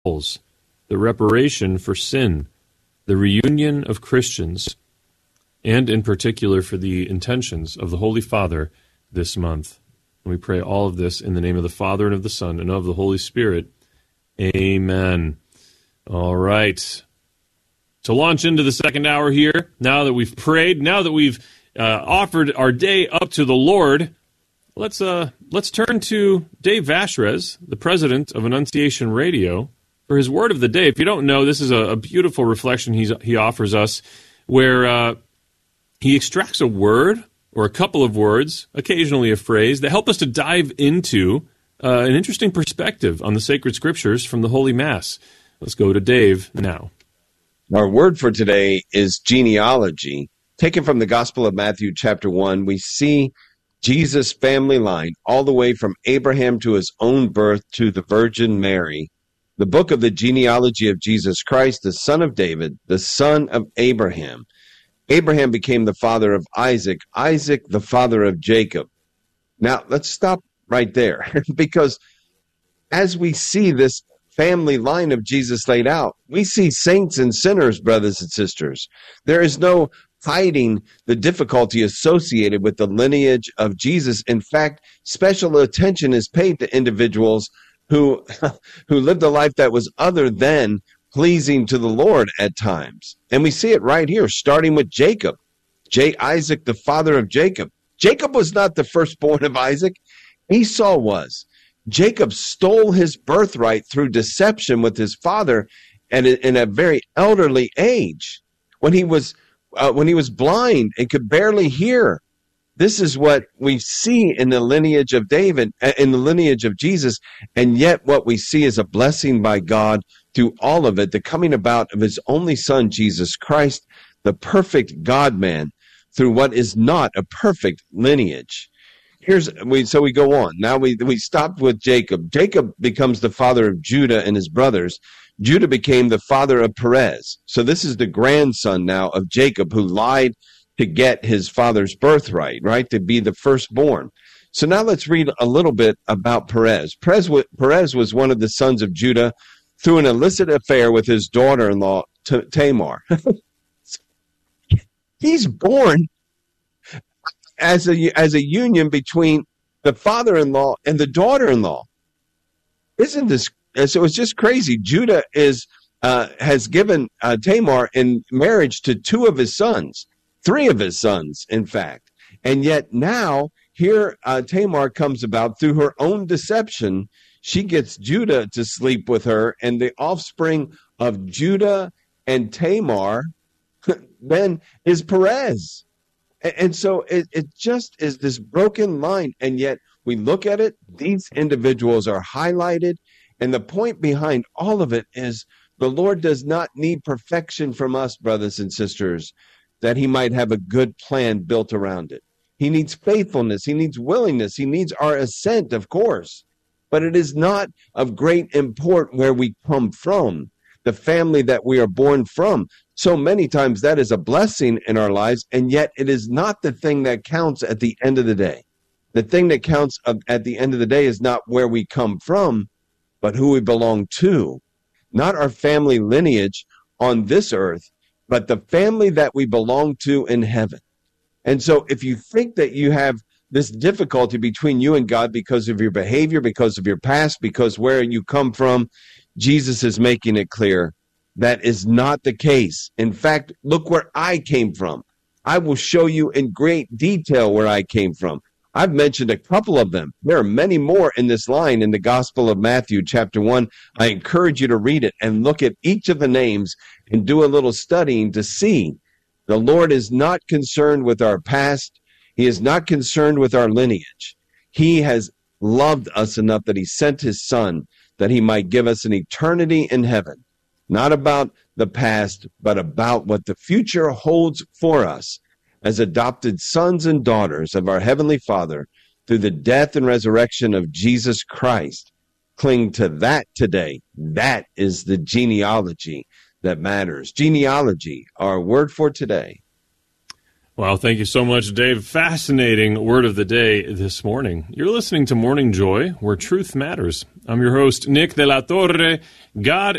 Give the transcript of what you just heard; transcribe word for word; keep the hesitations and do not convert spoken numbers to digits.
the reparation for sin, the reunion of Christians, and in particular for the intentions of the Holy Father this month. And we pray all of this in the name of the Father and of the Son and of the Holy Spirit. Amen. All right. To launch into the second hour here, now that we've prayed, now that we've uh, offered our day up to the Lord, let's uh, let's turn to Dave Vashrez, the president of Annunciation Radio, for his word of the day. If you don't know, this is a, a beautiful reflection he's, he offers us, where uh, he extracts a word or a couple of words, occasionally a phrase, that help us to dive into uh, an interesting perspective on the sacred scriptures from the Holy Mass. Let's go to Dave now. Our word for today is genealogy. Taken from the Gospel of Matthew, chapter one, we see Jesus' family line all the way from Abraham to his own birth to the Virgin Mary. The book of the genealogy of Jesus Christ, the son of David, the son of Abraham. Abraham became the father of Isaac, Isaac the father of Jacob. Now, let's stop right there, because as we see this family line of Jesus laid out, we see saints and sinners, brothers and sisters. There is no hiding the difficulty associated with the lineage of Jesus. In fact, special attention is paid to individuals who who lived a life that was other than pleasing to the Lord at times. And we see it right here, starting with Jacob. J. Isaac, the father of Jacob. Jacob was not the firstborn of Isaac. Esau was. Jacob stole his birthright through deception with his father, and in a very elderly age, when he was uh, when he was blind and could barely hear. This is what we see in the lineage of David, in the lineage of Jesus, and yet what we see is a blessing by God through all of it, the coming about of his only son, Jesus Christ, the perfect God-man, through what is not a perfect lineage. Here's we so we go on. Now we we stopped with Jacob. Jacob becomes the father of Judah and his brothers. Judah became the father of Perez. So this is the grandson now of Jacob, who lied to get his father's birthright, right, to be the firstborn. So now let's read a little bit about Perez. Perez, Perez was one of the sons of Judah through an illicit affair with his daughter-in-law, T- Tamar. He's born as a as a union between the father-in-law and the daughter-in-law. Isn't this? So it's just crazy. Judah is uh, has given uh, Tamar in marriage to two of his sons, three of his sons, in fact, and yet now here uh, Tamar comes about through her own deception. She gets Judah to sleep with her, and the offspring of Judah and Tamar then is Perez. And so it, it just is this broken line, and yet we look at it, these individuals are highlighted, and the point behind all of it is the Lord does not need perfection from us, brothers and sisters, that he might have a good plan built around it. He needs faithfulness, he needs willingness, he needs our assent, of course, but it is not of great import where we come from, the family that we are born from. So many times that is a blessing in our lives, and yet it is not the thing that counts at the end of the day. The thing that counts at the end of the day is not where we come from, but who we belong to. Not our family lineage on this earth, but the family that we belong to in heaven. And so if you think that you have this difficulty between you and God because of your behavior, because of your past, because where you come from, Jesus is making it clear that is not the case. In fact, look where I came from. I will show you in great detail where I came from. I've mentioned a couple of them. There are many more in this line in the Gospel of Matthew, chapter one. I encourage you to read it and look at each of the names and do a little studying to see the Lord is not concerned with our past. He is not concerned with our lineage. He has loved us enough that he sent his son that he might give us an eternity in heaven. Not about the past, but about what the future holds for us as adopted sons and daughters of our Heavenly Father through the death and resurrection of Jesus Christ. Cling to that today. That is the genealogy that matters. Genealogy, our word for today. Wow, thank you so much, Dave. Fascinating word of the day this morning. You're listening to Morning Joy, where truth matters. I'm your host, Nick de la Torre. God